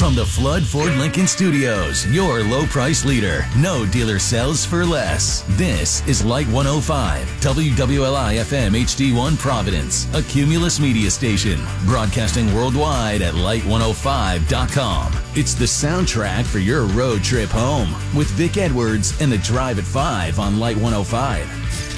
From the Flood Ford Lincoln Studios, your low price leader. No dealer sells for less. This is Light 105, WWLI FM HD1 Providence, a Cumulus media station, broadcasting worldwide at light105.com. It's the soundtrack for your road trip home with Vic Edwards and the Drive at 5 on Light 105.